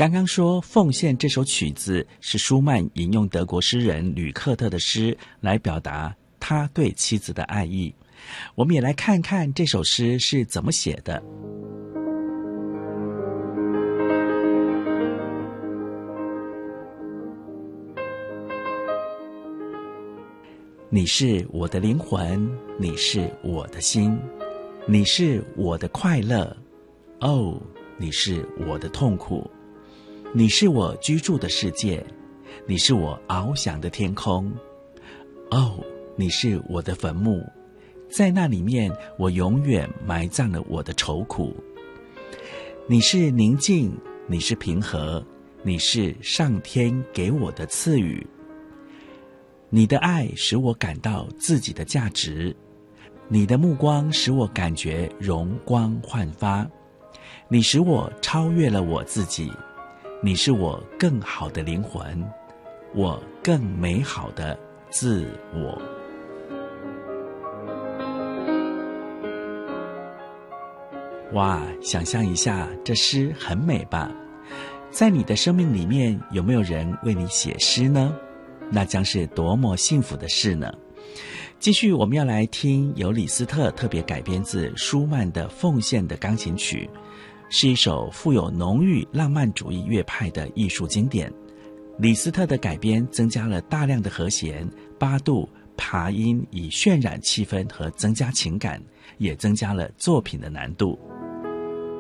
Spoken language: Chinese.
刚刚说《奉献》这首曲子是舒曼引用德国诗人吕克特的诗来表达他对妻子的爱意。我们也来看看这首诗是怎么写的。你是我的灵魂，你是我的心，你是我的快乐，哦，你是我的痛苦。你是我居住的世界，你是我翱翔的天空，哦，你是我的坟墓，在那里面我永远埋葬了我的愁苦。你是宁静，你是平和，你是上天给我的赐予。你的爱使我感到自己的价值，你的目光使我感觉容光焕发，你使我超越了我自己，你是我更好的灵魂，我更美好的自我。哇，想象一下，这诗很美吧？在你的生命里面，有没有人为你写诗呢？那将是多么幸福的事呢？继续，我们要来听由李斯特特别改编自舒曼的《奉献》的钢琴曲，是一首富有浓郁浪漫主义乐派的艺术经典。李斯特的改编增加了大量的和弦、八度、爬音，以渲染气氛和增加情感，也增加了作品的难度。